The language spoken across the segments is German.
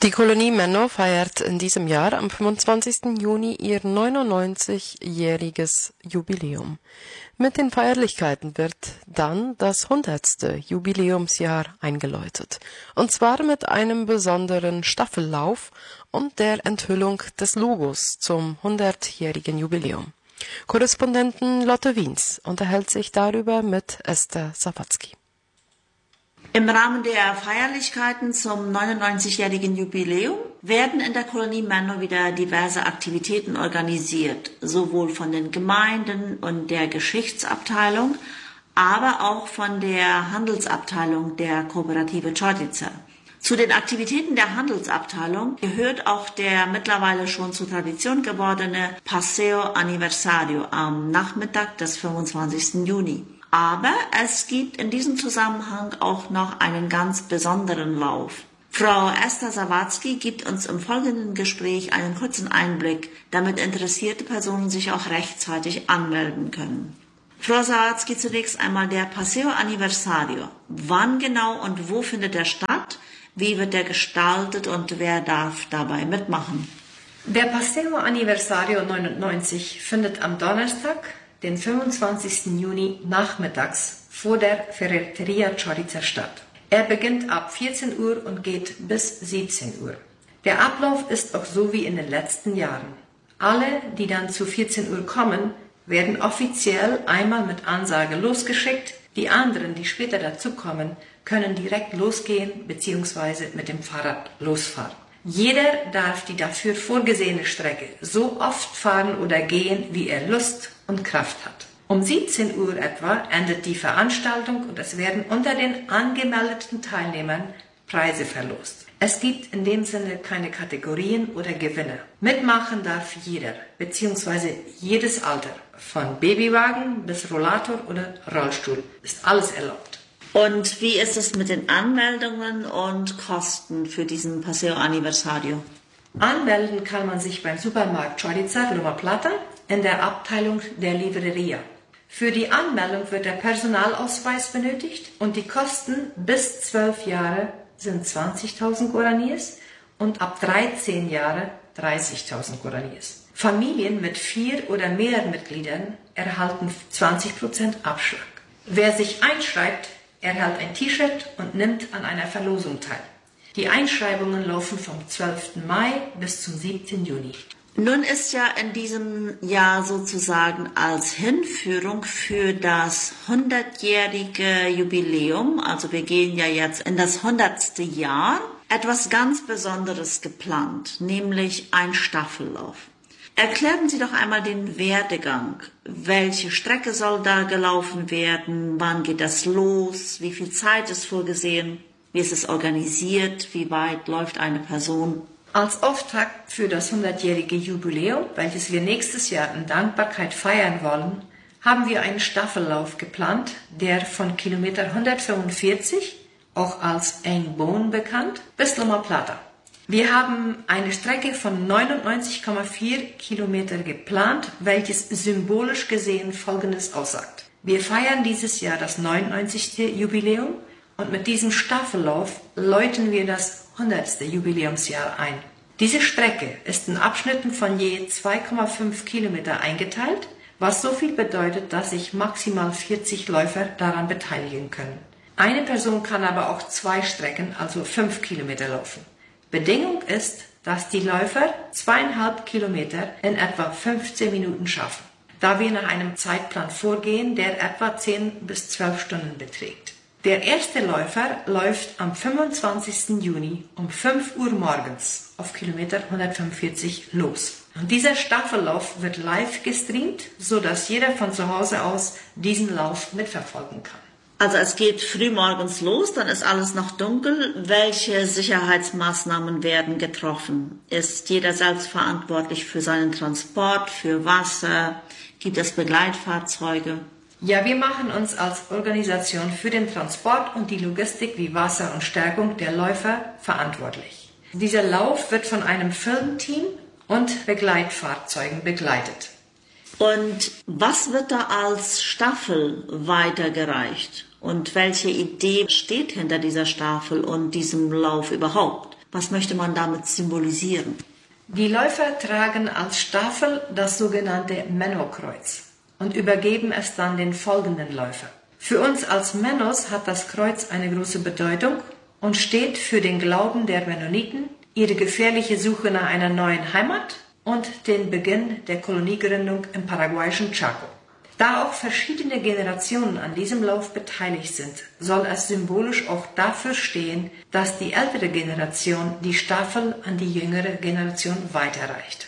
Die Kolonie Menno feiert in diesem Jahr am 25. Juni ihr 99-jähriges Jubiläum. Mit den Feierlichkeiten wird dann das 100. Jubiläumsjahr eingeläutet. Und zwar mit einem besonderen Staffellauf und der Enthüllung des Logos zum 100-jährigen Jubiläum. Korrespondentin Lotte Wiens unterhält sich darüber mit Esther Sawatzki. Im Rahmen der Feierlichkeiten zum 99-jährigen Jubiläum werden in der Kolonie Menno wieder diverse Aktivitäten organisiert, sowohl von den Gemeinden und der Geschichtsabteilung, aber auch von der Handelsabteilung der Kooperative Čordica. Zu den Aktivitäten der Handelsabteilung gehört auch der mittlerweile schon zur Tradition gewordene Paseo Aniversario am Nachmittag des 25. Juni. Aber es gibt in diesem Zusammenhang auch noch einen ganz besonderen Lauf. Frau Esther Sawatzki gibt uns im folgenden Gespräch einen kurzen Einblick, damit interessierte Personen sich auch rechtzeitig anmelden können. Frau Sawatzki, zunächst einmal der Paseo Aniversario. Wann genau und wo findet er statt? Wie wird er gestaltet und wer darf dabei mitmachen? Der Paseo Aniversario 99 findet am Donnerstag, den 25. Juni nachmittags vor der Ferreteria Čordica statt. Er beginnt ab 14 Uhr und geht bis 17 Uhr. Der Ablauf ist auch so wie in den letzten Jahren. Alle, die dann zu 14 Uhr kommen, werden offiziell einmal mit Ansage losgeschickt. Die anderen, die später dazukommen, können direkt losgehen bzw. mit dem Fahrrad losfahren. Jeder darf die dafür vorgesehene Strecke so oft fahren oder gehen, wie er Lust und Kraft hat. Um 17 Uhr etwa endet die Veranstaltung und es werden unter den angemeldeten Teilnehmern Preise verlost. Es gibt in dem Sinne keine Kategorien oder Gewinne. Mitmachen darf jeder bzw. jedes Alter, von Babywagen bis Rollator oder Rollstuhl, ist alles erlaubt. Und wie ist es mit den Anmeldungen und Kosten für diesen Paseo Aniversario? Anmelden kann man sich beim Supermarkt Čordica Loma Plata in der Abteilung der Livreria. Für die Anmeldung wird der Personalausweis benötigt und die Kosten bis 12 Jahre sind 20.000 Guaraníes und ab 13 Jahre 30.000 Guaraníes. Familien mit 4 oder mehr Mitgliedern erhalten 20% Abschlag. Wer sich einschreibt, erhält ein T-Shirt und nimmt an einer Verlosung teil. Die Einschreibungen laufen vom 12. Mai bis zum 7. Juni. Nun ist ja in diesem Jahr sozusagen als Hinführung für das 100-jährige Jubiläum, also wir gehen ja jetzt in das 100. Jahr, etwas ganz Besonderes geplant, nämlich ein Staffellauf. Erklären Sie doch einmal den Werdegang. Welche Strecke soll da gelaufen werden? Wann geht das los? Wie viel Zeit ist vorgesehen? Wie ist es organisiert? Wie weit läuft eine Person? Als Auftakt für das 100-jährige Jubiläum, welches wir nächstes Jahr in Dankbarkeit feiern wollen, haben wir einen Staffellauf geplant, der von Kilometer 145, auch als Engbone bekannt, bis Loma Plata. Wir haben eine Strecke von 99,4 Kilometer geplant, welches symbolisch gesehen Folgendes aussagt. Wir feiern dieses Jahr das 99. Jubiläum und mit diesem Staffellauf läuten wir das 100. Jubiläumsjahr ein. Diese Strecke ist in Abschnitten von je 2,5 Kilometer eingeteilt, was so viel bedeutet, dass sich maximal 40 Läufer daran beteiligen können. Eine Person kann aber auch 2 Strecken, also 5 Kilometer laufen. Bedingung ist, dass die Läufer 2,5 Kilometer in etwa 15 Minuten schaffen, da wir nach einem Zeitplan vorgehen, der etwa 10 bis 12 Stunden beträgt. Der erste Läufer läuft am 25. Juni um 5 Uhr morgens auf Kilometer 145 los. Und dieser Staffellauf wird live gestreamt, sodass jeder von zu Hause aus diesen Lauf mitverfolgen kann. Also es geht früh morgens los, dann ist alles noch dunkel. Welche Sicherheitsmaßnahmen werden getroffen? Ist jeder selbst verantwortlich für seinen Transport, für Wasser? Gibt es Begleitfahrzeuge? Ja, wir machen uns als Organisation für den Transport und die Logistik wie Wasser und Stärkung der Läufer verantwortlich. Dieser Lauf wird von einem Filmteam und Begleitfahrzeugen begleitet. Und was wird da als Staffel weitergereicht? Und welche Idee steht hinter dieser Staffel und diesem Lauf überhaupt? Was möchte man damit symbolisieren? Die Läufer tragen als Staffel das sogenannte Menno-Kreuz und übergeben es dann den folgenden Läufer. Für uns als Mennos hat das Kreuz eine große Bedeutung und steht für den Glauben der Mennoniten, ihre gefährliche Suche nach einer neuen Heimat und den Beginn der Koloniegründung im paraguayischen Chaco. Da auch verschiedene Generationen an diesem Lauf beteiligt sind, soll es symbolisch auch dafür stehen, dass die ältere Generation die Staffel an die jüngere Generation weiterreicht.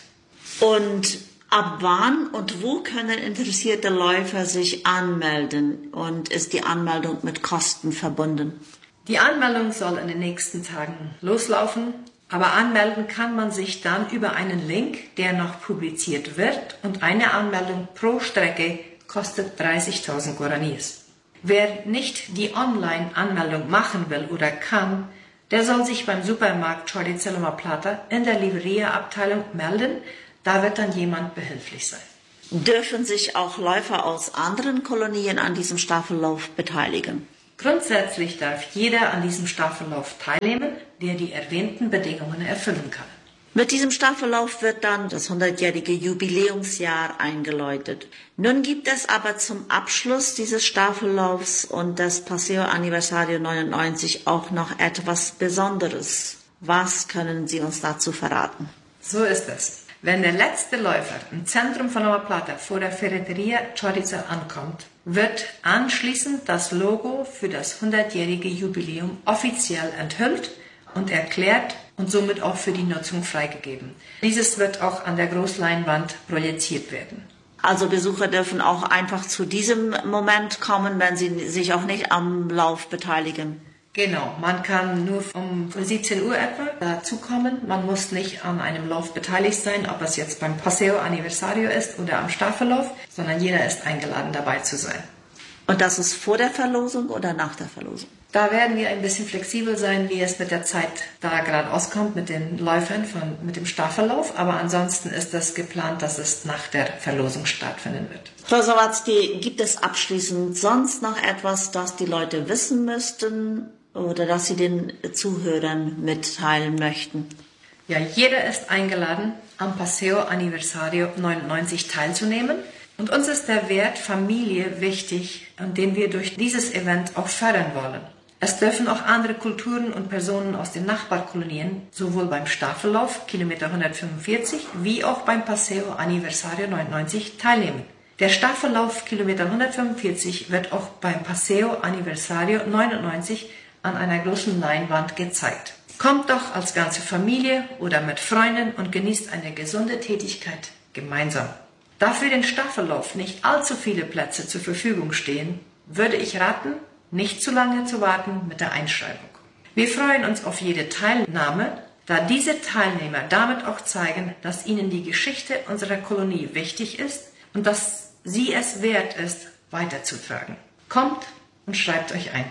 Und ab wann und wo können interessierte Läufer sich anmelden? Und ist die Anmeldung mit Kosten verbunden? Die Anmeldung soll in den nächsten Tagen loslaufen, aber anmelden kann man sich dann über einen Link, der noch publiziert wird, und eine Anmeldung pro Strecke kostet 30.000 Guaraníes. Wer nicht die Online-Anmeldung machen will oder kann, der soll sich beim Supermarkt Chorizo Loma Plata in der Livrea-Abteilung melden, da wird dann jemand behilflich sein. Dürfen sich auch Läufer aus anderen Kolonien an diesem Staffellauf beteiligen? Grundsätzlich darf jeder an diesem Staffellauf teilnehmen, der die erwähnten Bedingungen erfüllen kann. Mit diesem Staffellauf wird dann das 100-jährige Jubiläumsjahr eingeläutet. Nun gibt es aber zum Abschluss dieses Staffellaufs und des Paseo Aniversario 99 auch noch etwas Besonderes. Was können Sie uns dazu verraten? So ist es. Wenn der letzte Läufer im Zentrum von Loma Plata vor der Ferreteria Chorizo ankommt, wird anschließend das Logo für das 100-jährige Jubiläum offiziell enthüllt und erklärt und somit auch für die Nutzung freigegeben. Dieses wird auch an der Großleinwand projiziert werden. Also Besucher dürfen auch einfach zu diesem Moment kommen, wenn sie sich auch nicht am Lauf beteiligen. Genau, man kann nur um 17 Uhr etwa dazukommen. Man muss nicht an einem Lauf beteiligt sein, ob es jetzt beim Paseo Aniversario ist oder am Staffellauf, sondern jeder ist eingeladen, dabei zu sein. Und das ist vor der Verlosung oder nach der Verlosung? Da werden wir ein bisschen flexibel sein, wie es mit der Zeit da gerade auskommt mit den Läufern mit dem Staffellauf. Aber ansonsten ist es geplant, dass es nach der Verlosung stattfinden wird. Frau Sawatzki, gibt es abschließend sonst noch etwas, das die Leute wissen müssten oder das Sie den Zuhörern mitteilen möchten? Ja, jeder ist eingeladen, am Paseo Aniversario 99 teilzunehmen. Und uns ist der Wert Familie wichtig, den wir durch dieses Event auch fördern wollen. Es dürfen auch andere Kulturen und Personen aus den Nachbarkolonien sowohl beim Staffellauf Kilometer 145 wie auch beim Paseo Aniversario 99 teilnehmen. Der Staffellauf Kilometer 145 wird auch beim Paseo Aniversario 99 an einer großen Leinwand gezeigt. Kommt doch als ganze Familie oder mit Freunden und genießt eine gesunde Tätigkeit gemeinsam. Da für den Staffellauf nicht allzu viele Plätze zur Verfügung stehen, würde ich raten, nicht zu lange zu warten mit der Einschreibung. Wir freuen uns auf jede Teilnahme, da diese Teilnehmer damit auch zeigen, dass ihnen die Geschichte unserer Kolonie wichtig ist und dass sie es wert ist, weiterzutragen. Kommt und schreibt euch ein.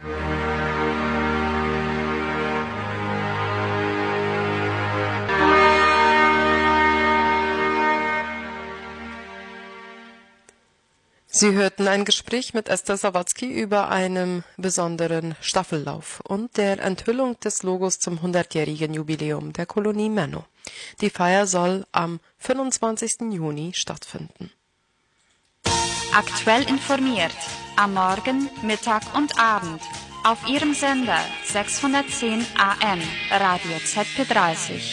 Sie hörten ein Gespräch mit Esther Sawatzki über einen besonderen Staffellauf und der Enthüllung des Logos zum 100-jährigen Jubiläum der Kolonie Menno. Die Feier soll am 25. Juni stattfinden. Aktuell informiert am Morgen, Mittag und Abend auf Ihrem Sender 610 AM Radio ZP30.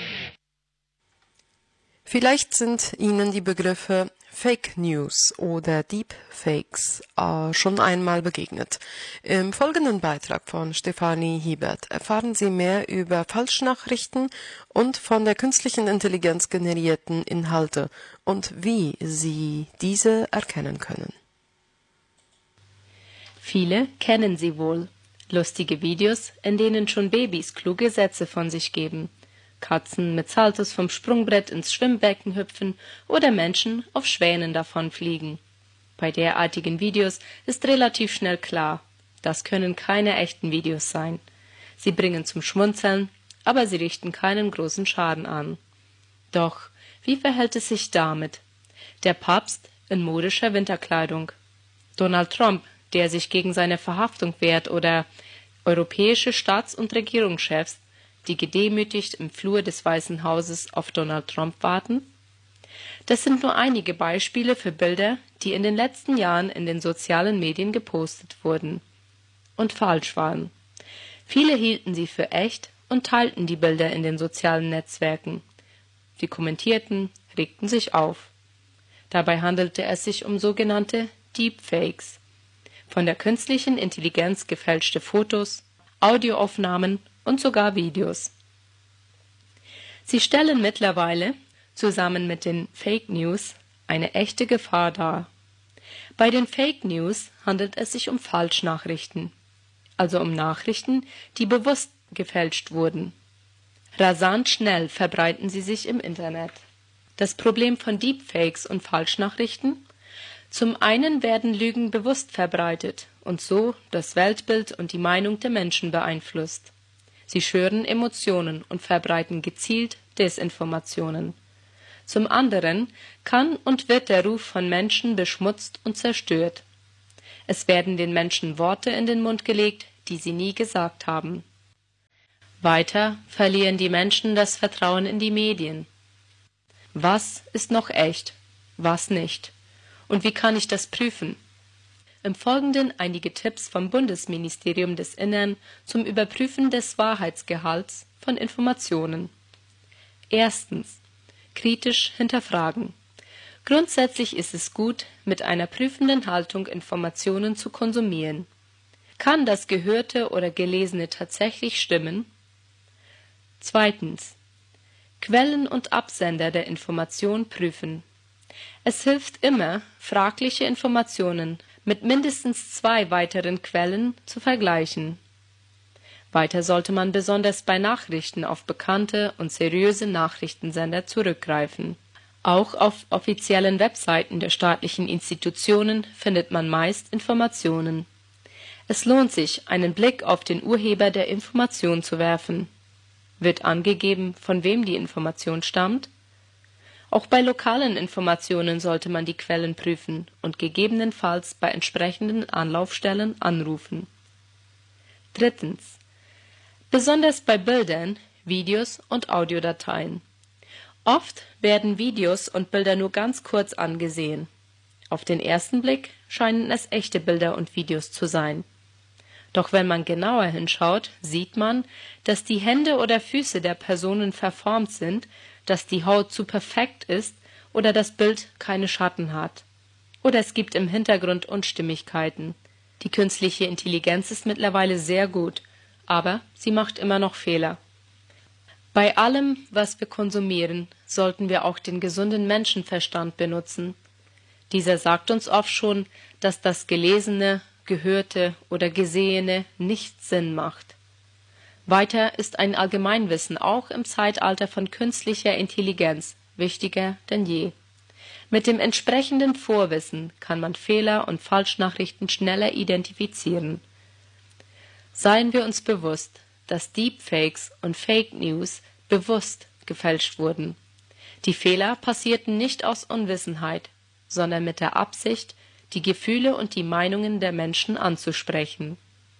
Vielleicht sind Ihnen die Begriffe Fake News oder Deepfakes schon einmal begegnet. Im folgenden Beitrag von Stefanie Hiebert erfahren Sie mehr über Falschnachrichten und von der künstlichen Intelligenz generierten Inhalte und wie Sie diese erkennen können. Viele kennen sie wohl. Lustige Videos, in denen schon Babys kluge Sätze von sich geben. Katzen mit Saltos vom Sprungbrett ins Schwimmbecken hüpfen oder Menschen auf Schwänen davonfliegen. Bei derartigen Videos ist relativ schnell klar, das können keine echten Videos sein. Sie bringen zum Schmunzeln, aber sie richten keinen großen Schaden an. Doch, wie verhält es sich damit? Der Papst in modischer Winterkleidung. Donald Trump, der sich gegen seine Verhaftung wehrt, oder europäische Staats- und Regierungschefs, die gedemütigt im Flur des Weißen Hauses auf Donald Trump warten? Das sind nur einige Beispiele für Bilder, die in den letzten Jahren in den sozialen Medien gepostet wurden und falsch waren. Viele hielten sie für echt und teilten die Bilder in den sozialen Netzwerken. Sie kommentierten, regten sich auf. Dabei handelte es sich um sogenannte Deepfakes, von der künstlichen Intelligenz gefälschte Fotos, Audioaufnahmen und sogar Videos. Sie stellen mittlerweile, zusammen mit den Fake News, eine echte Gefahr dar. Bei den Fake News handelt es sich um Falschnachrichten, also um Nachrichten, die bewusst gefälscht wurden. Rasant schnell verbreiten sie sich im Internet. Das Problem von Deepfakes und Falschnachrichten: Zum einen werden Lügen bewusst verbreitet und so das Weltbild und die Meinung der Menschen beeinflusst. Sie schüren Emotionen und verbreiten gezielt Desinformationen. Zum anderen kann und wird der Ruf von Menschen beschmutzt und zerstört. Es werden den Menschen Worte in den Mund gelegt, die sie nie gesagt haben. Weiter verlieren die Menschen das Vertrauen in die Medien. Was ist noch echt, was nicht? Und wie kann ich das prüfen? Im Folgenden einige Tipps vom Bundesministerium des Innern zum Überprüfen des Wahrheitsgehalts von Informationen. Erstens: kritisch hinterfragen. Grundsätzlich ist es gut, mit einer prüfenden Haltung Informationen zu konsumieren. Kann das Gehörte oder Gelesene tatsächlich stimmen? Zweitens: Quellen und Absender der Information prüfen. Es hilft immer, fragliche Informationen mit mindestens 2 weiteren Quellen zu vergleichen. Weiter sollte man besonders bei Nachrichten auf bekannte und seriöse Nachrichtensender zurückgreifen. Auch auf offiziellen Webseiten der staatlichen Institutionen findet man meist Informationen. Es lohnt sich, einen Blick auf den Urheber der Information zu werfen. Wird angegeben, von wem die Information stammt? Auch bei lokalen Informationen sollte man die Quellen prüfen und gegebenenfalls bei entsprechenden Anlaufstellen anrufen. Drittens: besonders bei Bildern, Videos und Audiodateien. Oft werden Videos und Bilder nur ganz kurz angesehen. Auf den ersten Blick scheinen es echte Bilder und Videos zu sein. Doch wenn man genauer hinschaut, sieht man, dass die Hände oder Füße der Personen verformt sind, dass die Haut zu perfekt ist oder das Bild keine Schatten hat. Oder es gibt im Hintergrund Unstimmigkeiten. Die künstliche Intelligenz ist mittlerweile sehr gut, aber sie macht immer noch Fehler. Bei allem, was wir konsumieren, sollten wir auch den gesunden Menschenverstand benutzen. Dieser sagt uns oft schon, dass das Gelesene, Gehörte oder Gesehene nicht Sinn macht. Weiter ist ein Allgemeinwissen auch im Zeitalter von künstlicher Intelligenz wichtiger denn je. Mit dem entsprechenden Vorwissen kann man Fehler und Falschnachrichten schneller identifizieren. Seien wir uns bewusst, dass Deepfakes und Fake News bewusst gefälscht wurden. Die Fehler passierten nicht aus Unwissenheit, sondern mit der Absicht, die Gefühle und die Meinungen der Menschen anzusprechen.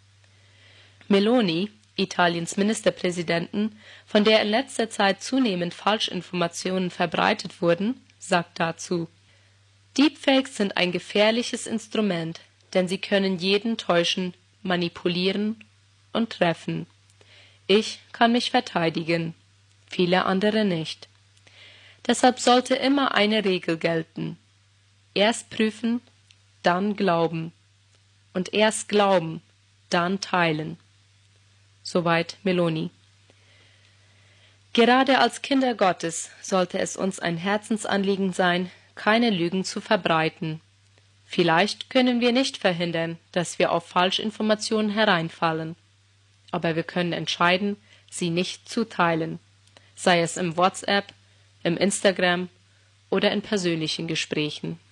Meloni, Italiens Ministerpräsidentin, von der in letzter Zeit zunehmend Falschinformationen verbreitet wurden, sagt dazu: Deepfakes sind ein gefährliches Instrument, denn sie können jeden täuschen, manipulieren und treffen. Ich kann mich verteidigen, viele andere nicht. Deshalb sollte immer eine Regel gelten: erst prüfen, dann glauben und erst glauben, dann teilen. Soweit Meloni. Gerade als Kinder Gottes sollte es uns ein Herzensanliegen sein, keine Lügen zu verbreiten. Vielleicht können wir nicht verhindern, dass wir auf Falschinformationen hereinfallen, aber wir können entscheiden, sie nicht zu teilen, sei es im WhatsApp, im Instagram oder in persönlichen Gesprächen.